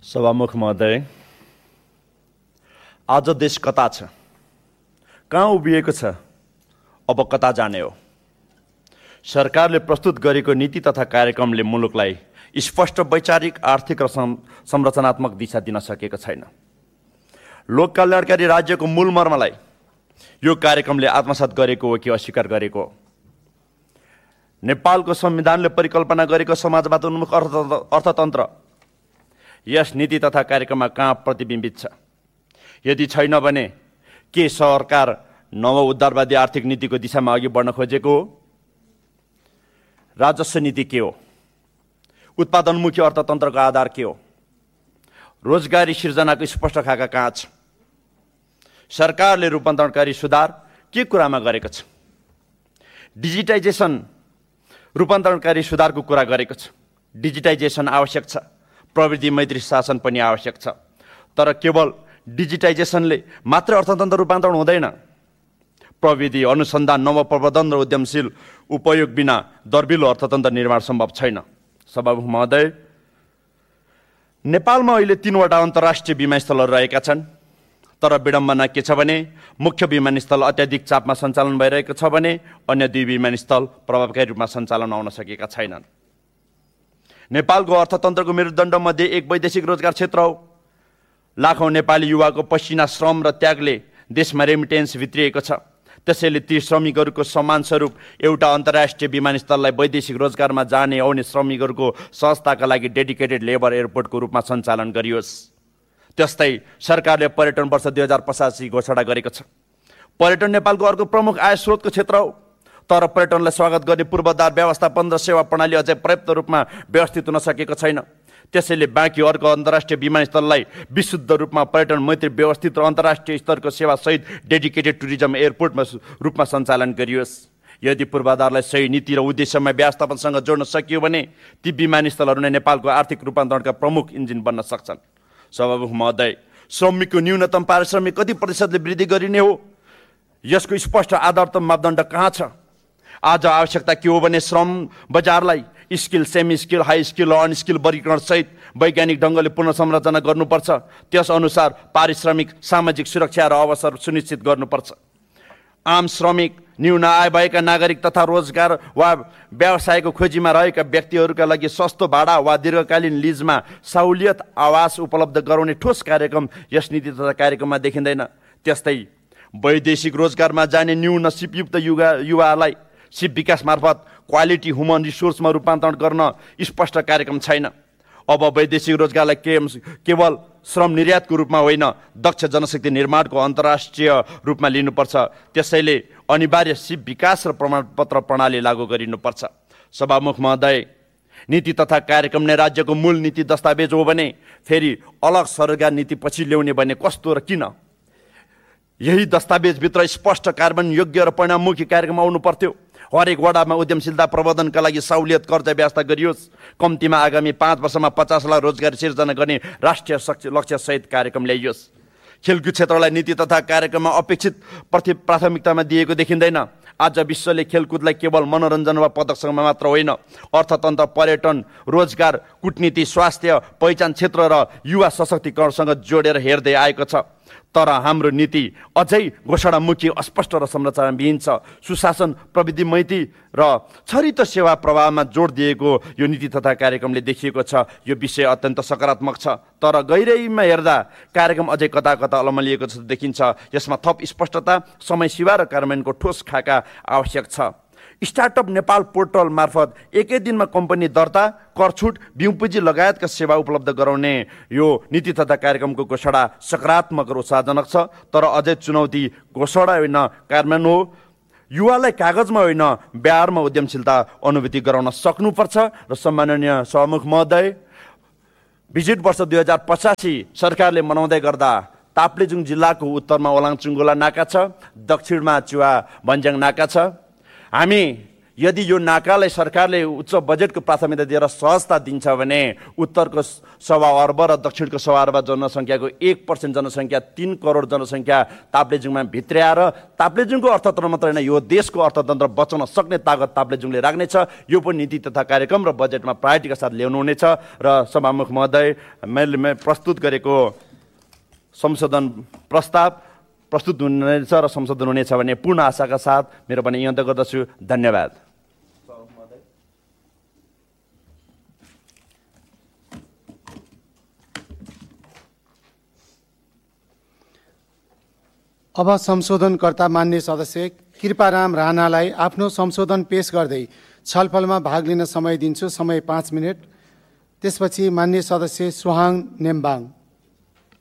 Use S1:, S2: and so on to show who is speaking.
S1: सभामुख महोदय, आज देश कता छ, कहाँ उभिएको छ, अब कता जाने हो? सरकारले प्रस्तुत गरेको नीति तथा कार्यक्रमले मुलुकलाई स्पष्ट वैचारिक, आर्थिक र संरचनात्मक दिशा दिन सकेको छैन। लोक कल्याणकारी राज्यको मूल मर्मलाई यो कार्यक्रमले आत्मसात गरेको हो कि अस्वीकार गरेको हो? नेपालको संविधानले परिकल्पना गरेको समाजवाद उन्मुख अर्थतन्त्र यस नीति तथा कार्यक्रममा कहाँ प्रतिबिम्बित छ? यदि छैन भने के सरकार नव उद्धारवादी आर्थिक नीतिको दिशामा अघि बढ्न खोजेको हो? राजस्व नीति के हो? उत्पादनमुखी अर्थतन्त्रको आधार के हो? रोजगारी सिर्जनाको स्पष्ट खाका कहाँ छ? सरकारले रूपान्तरणकारी सुधार के कुरामा गरेको छ? डिजिटाइजेसन रूपान्तरणकारी सुधारको कुरा गरेको छ। डिजिटाइजेसन आवश्यक छ, प्रविधि मैत्री शासन पनि आवश्यक छ, तर केवल डिजिटाइजेसनले मात्र अर्थतन्त्र रूपान्तरण हुँदैन। प्रविधि, अनुसन्धान, नवप्रवर्धन र उद्यमशील उपयोग बिना दर्बिलो अर्थतन्त्र निर्माण सम्भव छैन। सभामुख महोदय, नेपालमा अहिले 3वटा अन्तर्राष्ट्रिय विमानस्थलहरू रहेका छन्, तर विडम्बना के छ भने मुख्य विमानस्थल अत्याधिक चापमा सञ्चालन भइरहेको छ भने अन्य 2 विमानस्थल प्रभावकारी रूपमा सञ्चालन हुन सकेका छैनन्। नेपालको अर्थतन्त्रको मेरुदण्डमध्ये एक वैदेशिक रोजगार क्षेत्र हो। लाखौं नेपाली युवाको पसिना, श्रम र त्यागले देशमा रेमिटेन्स भित्रिएको छ। त्यसैले ती श्रमिकहरूको समान स्वरूप एउटा अन्तर्राष्ट्रिय विमानस्थललाई वैदेशिक रोजगारमा जाने आउने श्रमिकहरूको सहजताका लागि डेडिकेटेड लेबर एयरपोर्टको रूपमा सञ्चालन गरियोस्। त्यस्तै सरकारले पर्यटन वर्ष 2085 घोषणा गरेको छ। पर्यटन नेपालको अर्को प्रमुख आय स्रोतको क्षेत्र हो, तर पर्यटनलाई स्वागत गर्ने पूर्वाधार व्यवस्थापन र सेवा प्रणाली अझै पर्याप्त रूपमा व्यवस्थित हुन सकेको छैन। त्यसैले बाँकी अर्को अन्तर्राष्ट्रिय विमानस्थललाई विशुद्ध रूपमा पर्यटन मैत्री व्यवस्थित र अन्तर्राष्ट्रिय स्तरको सेवा सहित डेडिकेटेड टुरिज्म एयरपोर्टमा रूपमा सञ्चालन गरियोस्। यदि पूर्वाधारलाई सही नीति र उद्देश्यमा व्यवस्थापनसँग जोड्न सकियो भने ती विमानस्थलहरू नै नेपालको आर्थिक रूपान्तरणका प्रमुख इन्जिन बन्न सक्छन्। सभामुख महोदय, श्रमिकको न्यूनतम पारिश्रमिक कति प्रतिशतले वृद्धि गरिने हो, यसको स्पष्ट आधार त मापदण्ड कहाँ छ? आज आवश्यकता के हो भने श्रम बजारलाई skill, semi skill, high skill र अनस्किल वर्गीकरण सहित वैज्ञानिक ढङ्गले पुनर्संरचना गर्नुपर्छ। त्यस अनुसार पारिश्रमिक, सामाजिक सुरक्षा र अवसर सुनिश्चित गर्नुपर्छ। आम श्रमिक, न्यून आय भएका नागरिक तथा रोजगार वा व्यवसायको खोजीमा रहेका व्यक्तिहरूका लागि सस्तो भाडा वा दीर्घकालीन लिजमा सहुलियत आवास उपलब्ध गराउने ठोस कार्यक्रम यस नीति तथा कार्यक्रममा देखिँदैन। त्यस्तै वैदेशिक रोजगारमा जाने न्यून सिपयुक्त युवाहरूलाई सिप विकास मार्फत क्वालिटी ह्युमन रिसोर्समा रूपान्तरण गर्न स्पष्ट कार्यक्रम छैन। अब वैदेशिक रोजगारलाई केवल श्रम निर्यातको रूपमा होइन, दक्ष जनशक्ति निर्माणको अन्तर्राष्ट्रिय रूपमा लिनुपर्छ। त्यसैले अनिवार्य सिप विकास र प्रमाणपत्र प्रणाली लागू गरिनुपर्छ। सभामुख महोदय, नीति तथा कार्यक्रम नै राज्यको मूल नीति दस्तावेज हो भने फेरि अलग सरकार नीति पछि ल्याउने भने कस्तो र किन? यही दस्तावेजभित्र स्पष्ट कार्यान्वयन योग्य र परिणाममुखी कार्यक्रम आउनु पर्थ्यो। हरेक वडामा उद्यमशीलता प्रवर्धनका लागि सहुलियत कर्जा व्यवस्था गरियोस्। कम्तीमा आगामी 5 वर्षमा 50 लाख रोजगारी सिर्जना गर्ने राष्ट्रिय लक्ष्य सहित कार्यक्रम ल्याइयोस्। खेलकुद क्षेत्रलाई नीति तथा कार्यक्रममा अपेक्षित प्राथमिकतामा दिएको देखिँदैन। आज विश्वले खेलकुदलाई केवल मनोरञ्जन वा पदकसँग मात्र होइन, अर्थतन्त्र, पर्यटन, रोजगार, कूटनीति, स्वास्थ्य, पहिचान क्षेत्र र युवा सशक्तिकरणसँग जोडेर हेर्दै आएको छ। तर हाम्रो नीति अझै घोषणामुखी, अस्पष्ट र संरचनाविहीन छ। सुशासन, प्रविधि मैत्री र छरितो सेवा प्रभावमा जोड दिएको यो नीति तथा कार्यक्रमले देखिएको छ। यो विषय अत्यन्त सकारात्मक छ, तर गहिराइमा हेर्दा कार्यक्रम अझै कता कता अलमलिएको जस्तो देखिन्छ। यसमा थप स्पष्टता, समय सीमा र कार्यान्वयनको ठोस खाका आवश्यक छ। स्टार्टअप नेपाल पोर्टल मार्फत एकै दिनमा कम्पनी दर्ता, कर छुट, बिउ पुँजी लगायतका सेवा उपलब्ध गराउने यो नीति तथा कार्यक्रमको घोषणा सकारात्मक र उत्साहजनक छ, तर अझै चुनौती घोषणा होइन, कार्यान्वयन हो। युवालाई कागजमा होइन, व्यवहारमा उद्यमशीलता अनुभूति गराउन सक्नुपर्छ। र सम्माननीय सभामुख महोदय, भिजिट वर्ष 2085 सरकारले मनाउँदै गर्दा ताप्लेजुङ जिल्लाको उत्तरमा ओलाङचुङ्गोला नाका छ, दक्षिणमा चुवा भन्ज्याङ नाका छ। हामी यदि यो नाकालाई सरकारले उच्च बजेटको प्राथमिकता दिएर सहजता दिन्छ भने उत्तरको 1.25 अर्ब र दक्षिणको 1.25 अर्ब जनसङ्ख्याको 1% जनसङ्ख्या 3 करोड जनसङ्ख्या ताप्लेजुङमा भित्र्याएर ताप्लेजुङको अर्थतन्त्र मात्र होइन यो देशको अर्थतन्त्र बचाउन सक्ने तागत ताप्लेजुङले राख्नेछ। यो पनि नीति तथा कार्यक्रम र बजेटमा प्रायोरिटीका साथ ल्याउनु हुनेछ। र सभामुख महोदय, मैले प्रस्तुत गरेको संशोधन प्रस्ताव प्रस्तुत हुनेछ र संशोधन हुनेछ भन्ने पूर्ण आशाका साथ मेरो पनि अन्त्य गर्दछु। धन्यवाद।
S2: अब संशोधनकर्ता मान्य सदस्य कृपाराम राणालाई आफ्नो संशोधन पेश गर्दै छलफलमा भाग लिन समय दिन्छु। समय 5 मिनेट। त्यसपछि मान्य सदस्य सुहाङ नेम्बाङ।